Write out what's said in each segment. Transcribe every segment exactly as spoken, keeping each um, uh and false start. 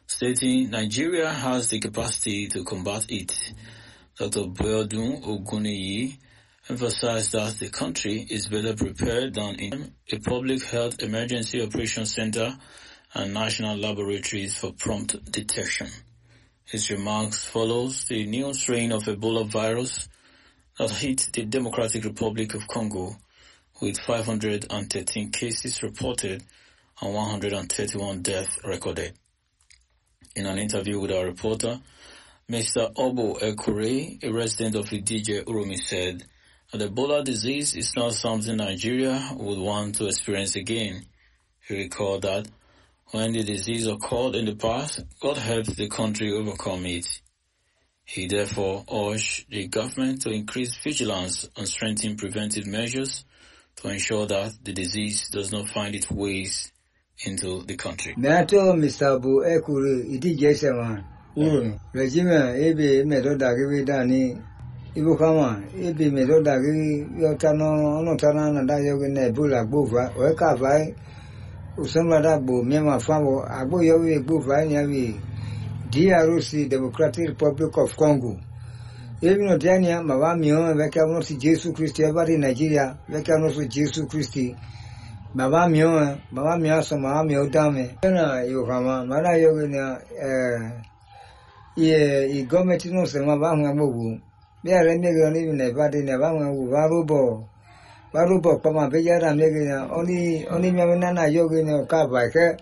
stating Nigeria has the capacity to combat it. Doctor Boyodun Oguniyi emphasized that the country is better prepared than in a public health emergency operations center and national laboratories for prompt detection. His remarks follows the new strain of Ebola virus that hit the Democratic Republic of Congo, with five hundred thirteen cases reported and one hundred thirty-one deaths recorded. In an interview with our reporter, Mister Obo Ekure, a resident of Idije Uromi, said that Ebola disease is not something Nigeria would want to experience again. He recalled that when the disease occurred in the past, God helped the country overcome it. He therefore urged the government to increase vigilance and strengthen preventive measures to ensure that the disease does not find its ways into the country. Nato Mister Abu Ekuru Idije Sewan Uru Regime Ebe Medoda Givi Dani Ibu Kama Ebe Medoda Givi Yotano Onotana Nada Yogi Nebula Buva Weka Vai Usama Dabu Mema Famo Abu Yogi Buva Yavi D R C Democratic Republic of Congo. Even no Dania Mavamio Veka Nosi Jesu Christi everybody in Nigeria Veka Nosi Jesu Christi Baba mio, baba mio so mama mio dame. Na yo kama, mara yo na eh ye I government no se ma ba hwa mogu. Be are me go ni na ba de na ba hwa wu ba robo. Ba robo pa ma be ya da me ga oni oni me na na yo ga na ka ba ke.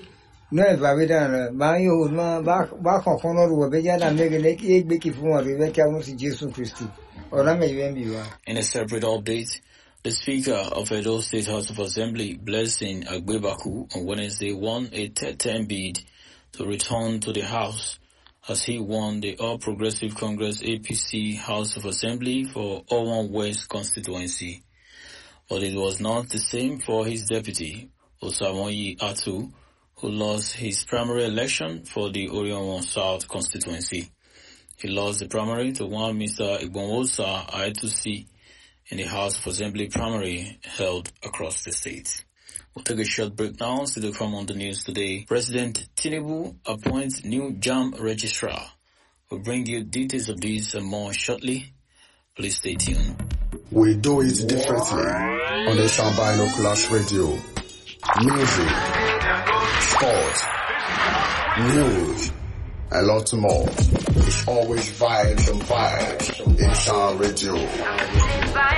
No ba be da na ba yo ma ba ba ko ko no ru be ya da me ga ne ki e gbe ki fun ori be ka mo si Jesus Christ. Ora me yen bi wa. In a separate update, the Speaker of Edo State House of Assembly, Blessing Agbebaku, on Wednesday won a third-term bid to return to the House as he won the All Progressive Congress A P C House of Assembly for Owan West constituency. But it was not the same for his deputy, Osamoyi Atu, who lost his primary election for the Orion South constituency. He lost the primary to one Mister Igbonwosa Aetusi in the House of Assembly primary held across the state. We'll take a short break now. Still to come on the news today. President Tinubu appoints new JAMB registrar. We'll bring you details of this and more shortly. Please stay tuned. We do it differently on the Sound Binoculars Radio. Music, sport, news, a lot more. It's always vibes and vibes in Sound Radio.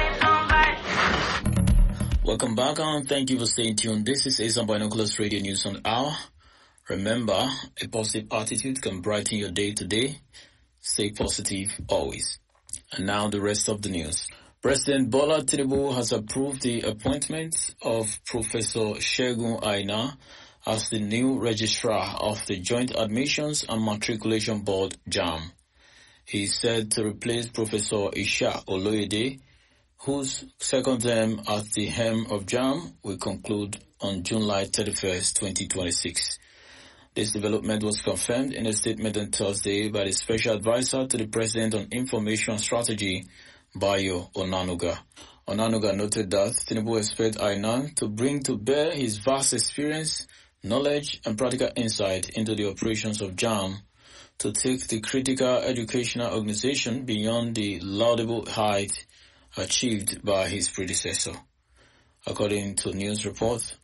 Welcome back and thank you for staying tuned. This is Sound Binoculars Radio News on the Hour. Remember, a positive attitude can brighten your day today. Stay positive always. And now the rest of the news. President Bola Tinubu has approved the appointment of Professor Segun Aina as the new registrar of the Joint Admissions and Matriculation Board, JAMB. He is said to replace Professor Isha Oloyede, whose second term at the helm of JAMB will conclude on July thirty-first, twenty twenty-six. This development was confirmed in a statement on Thursday by the Special Advisor to the President on Information Strategy, Bayo Onanuga. Onanuga noted that Tinubu expects Aina to bring to bear his vast experience, knowledge, and practical insight into the operations of JAMB to take the critical educational organization beyond the laudable height achieved by his predecessor. According to news reports,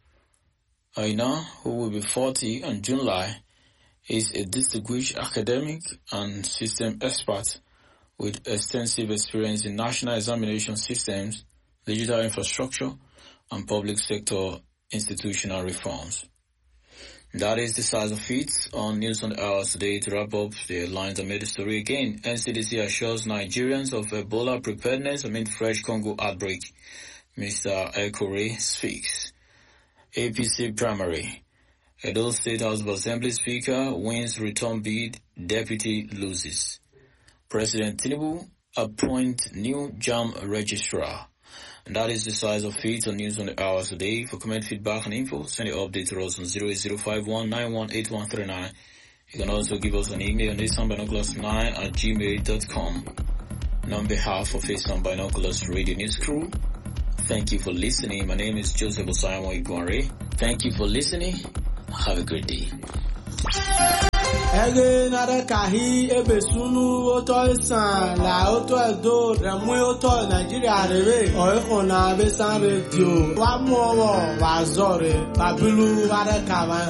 Aina, who will be forty in July, is a distinguished academic and system expert with extensive experience in national examination systems, digital infrastructure, and public sector institutional reforms. That is the size of it on News on the Hour today. To wrap up the headlines and made the story again, N C D C assures Nigerians of Ebola preparedness amid fresh Congo outbreak. Mister Ekore speaks. A P C primary. Edo State House of Assembly Speaker wins return bid, deputy loses. President Tinubu appoint new JAMB registrar. And that is the size of it on News on the Hour today. For comment, feedback, and info, send your update to us on zero eight zero five one nine one eight one three nine. You can also give us an email on soundbinoculars nine at gmail dot com. And on behalf of Sound Binoculars Radio News Crew, thank you for listening. My name is Joseph Osayamo Iguare. Thank you for listening. Have a great day. ege nare kahi ebe sunu oto isan la oto edo remu oto Nigeria rebe oiko na besan radio wa mu owo wa zore babilu nare kama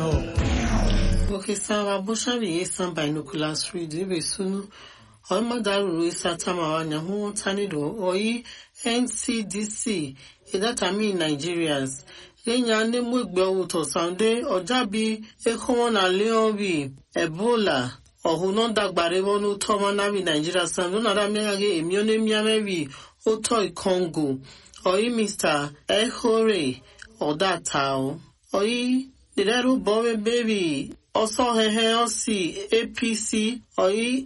ho. Okay, so abusha bi isan binoculars radio ebe sunu o madaru isa tamawa hu tanido oyi N C D C idata mi Nigerians Kenya ne mugbe uto Sunday ojabi ekomo na leobi Ebola ohuno dagbare wonu toma na bi Nigeria sando na da miage emione miamebi oto Congo oyi Mister Ehore odatao oyi direru bobe baby oso hehe osi A P C oyi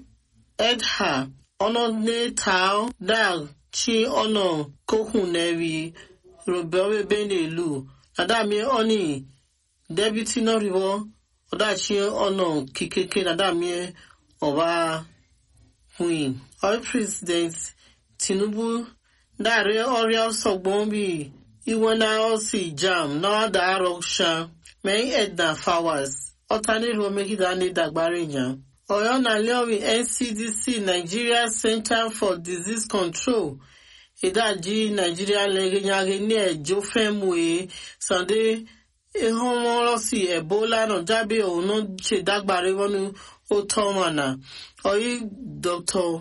Edha ono ne tao dag chi ono kokun nevi robewe benelu Nadami oni deputy no rivo odachi ono kikeke nadami oba queen. Our president Tinubu dare oria sogbombi iwana osi jam no da roksha may edna fawaz otani ro make dani dagbarinya. Oyo na lewi N C D C Nigeria Center for Disease Control Idaji Nigeria legenyage ni ejo femwe Sunday ehomorosi Ebola no jabe ono che dagbare wonu otomana oyi Doctor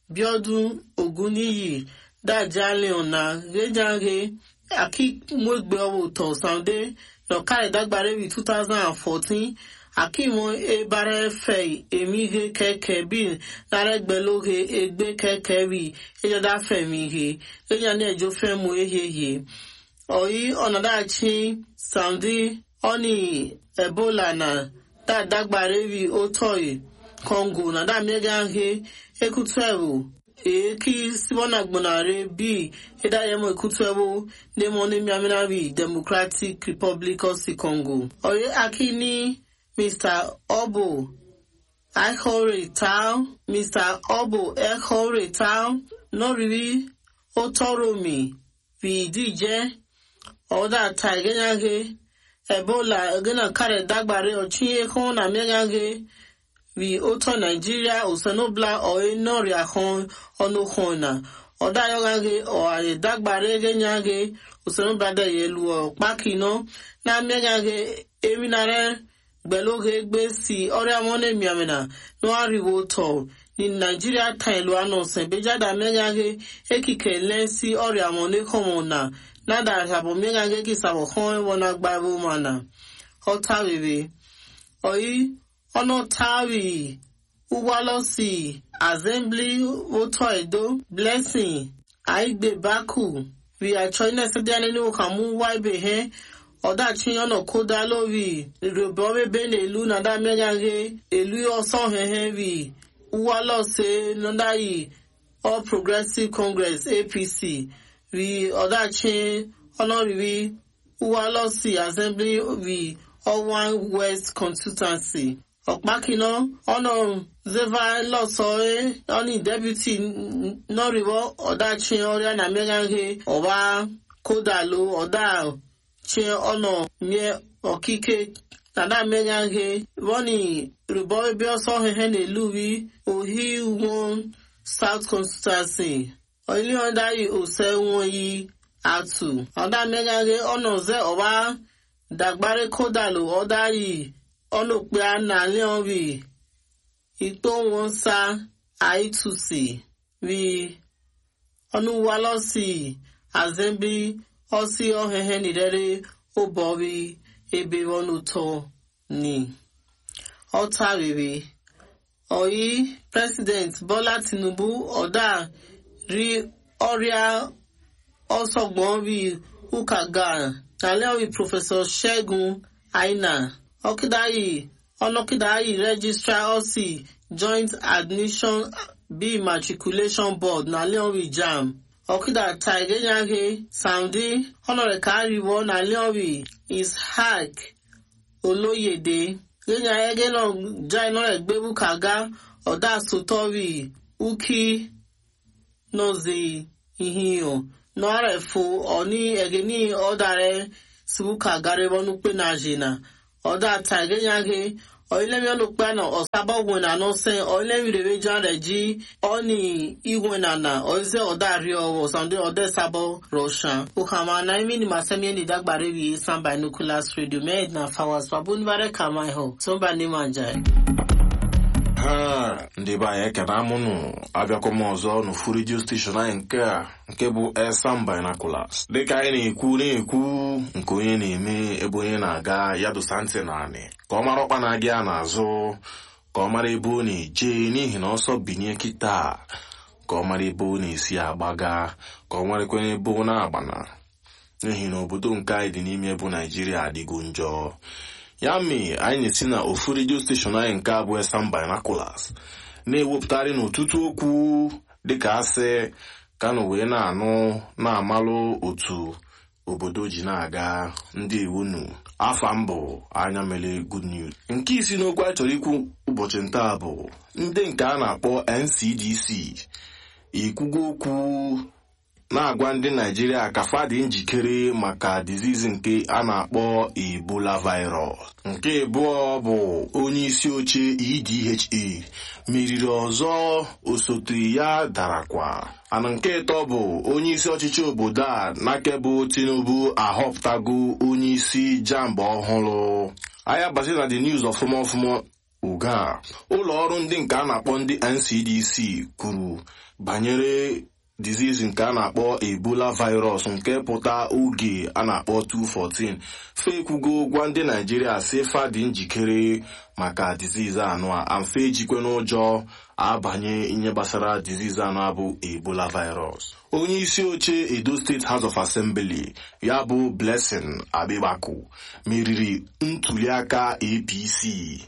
Biodun Oguniyi dajale ona genyage aki mwegbe owo to Sunday no kare dagbare bi two thousand fourteen Akimo e bare fei emige keke bin naregbeloge egbe keke wi ejada femihe enya ne ejo femu eheye oyi onadachi Saudi oni Ebola na da dagbare wi otoyi Congo na da mega he ekutwewo e ki sibona gbonare bi eda yemo ekutwewo ne mo ne miamina wi Democratic Republic of Congo oyi akini Mister Obo Ehore Town, Mister Obo Ehore Town, no really Otoromi, vi D J, Oda Tagenage, Ebola, gonna carry dagbare or chinye kon na megage, vi Oto Nigeria, Osanobla, or Noria Hon, or no Hona, Oda Yogage, or a dagbare genyage, Osanobla de Yelu, Bakino, na megage, Eminare. Beloge gbesi ore mone miamena no ariwo to ni Nigeria time lo anonse bejada megage ekike lensi ore amone komona nada habo megage kisabo hon wona gbabu mana hota bebe oyi ono tawi uwalosi assembly voto edo blessing aigbe baku we are trying to say there no kamu waibe he Oda chinyono koda lovi robobe bene elu na da megage elu oson hehevi uwalo se nondai All Progressive Congress A P C vi oda chin honorivi uwalo si assembly vi All One West Constituency Okmakino ono zeva losoe oni deputy norivo oda chin oria na megage oba koda lo oda che ono nye okike tada megage woni rubo be oso hehe ne luwi ohi won South Constituency oili onda yi ose won yi atu onda megage ono ze oba dagbare kodalo oda yi ono pe ana leon wi ito won sa aitusi wi onu walosi assembly Osi ohehe ni dere obowi ebe wonu to ni. Ota wewe. Oyi President Bola Tinubu oda ri oria osogbon wi ukaga. Nale wi Professor Shegun Aina. Okidayi Onokidayi Registrar Osi Joint Admission B Matriculation Board nale wi jam. Okida Taigenyage Saudi Honore Kariwo na Leowi is Hag Oloyede Genya Egeno Jaino Egbebu Kaga Oda Sotowi Uki Nozi Ihio Norefu Oni Egeni Odare Sibuka Garebo Nupe Najina Oda Taigenyage oile mi onu pa na osaba wona no sen oile mi rebe jan reji oni iwena na oze odari owo sande ode sabo roshan o kama na imi ni masemi ni dagbare bi Esan Binoculars Radio me na fawas babun bare kama ho so ba ni manja ha ndị ba ya ekena amụnụ abịakwa m ọzọ n'ofu redio steshọn anyị nke a nke bụ Esan Binoculars dịka anyị na-ekwu na-ekwu nke onye na-eme ebe onye na-aga ya dosa ntị naanị ka ọ mara ọkpa na-agị a n'azụ ka ọ mara ebe ọ na-eje n'ihi na ọsọ binye kịta ka ọ mara ebe ọ na-esi agbaga ka ọ marakwa ebe ọ na-agbana n'ihi na obodo nke anyị dị n'ime bụ Naijiria adịgo njọ ya mee anyị na-esi na ofu redio steshọn anyị nke abụ Esan Binoculars na-ewepụtarị n'ọtụtụ okwu dịka asị ka na wee na-anụ na-amalụ otu obodo ji na-aga ndị iwunu afa mbụ anya mele good news. Nke isi n'okwu anyị chọrọ ikwu ụbọchị ntaa bụ ndị nke a na-akpọ N C D C ikwugo okwu na-agwa ndị Naijiria ka fa dị njikere maka disease nke a na-akpọ Ebola virus. Nke abụọ bụ onye isi oche E D H A meriri ọzọ osote ya darakwa. Ana nke ịtọ bụ onye isi ọchịchị obodo a n'akebụ Tinubu ahọpụtago onye isi jamba ọhụrụ. Anya basi na the news ọfụma ọfụma uga ụlọ ọrụ ndị nke a na-akpọ ndị N C D C kwuru banyere disease nke a na-akpọ Ebola virus nke pụta oge a na-akpọ two fourteen fekwugo gwa ndị Naijiria si fa dị njikere maka disease anụ a amfe ejikwe n'ụjọ abanye ihe gbasara disease anụ abụ Ebola virus. Onye isi oche Edo State House of Assembly ya bụ Blessing Abibaku meriri ntuliaka A P C.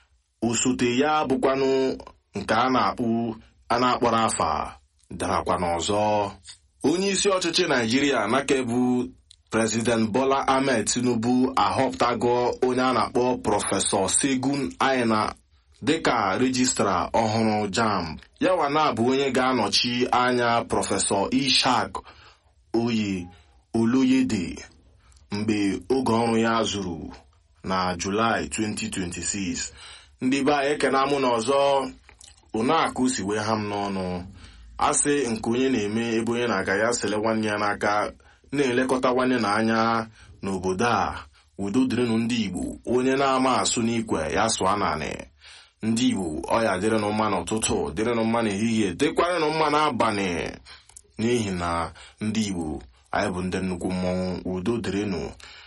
Osote ya bụkwanụ nke a na-akpụ a na-akpọrọ afa darakwa n'ọzọ. Onye isi ọchịchị Naijiria n'akebu President Bola Ahmed Tinubu ahọpụtago onye a na-akpọ Prọfesọ Segun Aina dịka rejistra ọhụrụ JAMB. Yawa na-abụ onye ga-anọchi anya Prọfesọ Ishaq Oye Oloyede mgbe oge ọrụ ya zuru na Julaị twenty twenty-six. Ndị be anyị ekena mụ n'ọzọ ụnakụ si wee ha m n'ọnụ asị nke onye na-eme ebe onye na-aga ya sele nwanne ya n'aka na-elekọta nwanne na anya n'obodo a udo dịrịnụ ndị Igbo onye na-ama asụ n'ikwe ya sụọ naanị ndị Igbo ọya dịrịnụ mma n'ụtụtụ dịrịnụ mma n'ehihie dịkwarịnụ mma n'abalị n'ihi na ndị Igbo anyị bụ ndị nnukwu mmọnwụ udo dịrịnụ.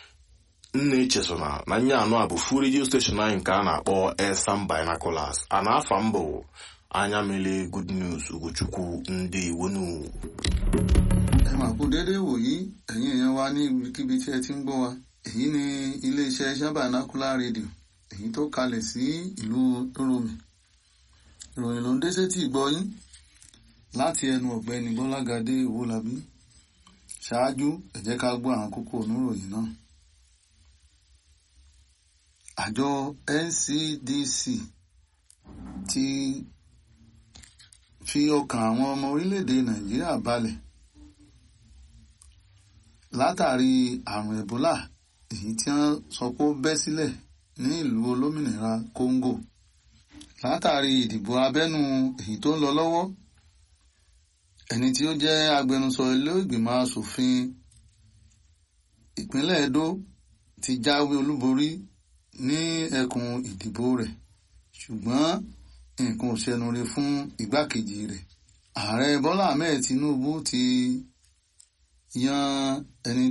Nna echesona na nye anụ a bụ fu redio steshọn anyị nke a na-akpọ Esan Binoculars a na-afa mbụ anya mele good news Ugochukwu ndị iwonu. Ẹ máa kú dédé wòyí ẹ̀yin èèyàn wa ní ibikíbi tí ẹ ti ń gbọ́ wa. Èyí ni iléeṣẹ́ Esan Binoculars rédíò èyí tó kalẹ̀ sí ìlú Oromi. Ìròyìn ló ń dé sétí ìgbọ́ yín láti ẹnu ọ̀gbẹ́ni Bọ́lágadé Owólabí. Ṣáájú ẹ jẹ́ ká gbọ́ àwọn kókó oníròyìn náà. Àjọ N C D C ti fi ọkàn àwọn ọmọ orílẹ̀-èdè Nàìjíríà balẹ̀ látàrí àrùn Ebola èyí tí wọ́n sọ pé ó bẹ́ sílẹ̀ ní ìlú olómìnira Congo látàrí ìdìbò abẹ́nú èyí tó ń lọ lọ́wọ́. Ẹni tí ó jẹ́ agbẹnusọ ilé ìgbìmọ̀ asòfin ìpínlẹ̀ Edo ti jáwé olúborí ní ẹkùn ìdìbò rẹ̀ ṣùgbọ́n nǹkan ò ṣẹnure fún igbákejì rẹ̀. Ààrẹ Bọ́lá Ahmed Tinubu ti yan ẹni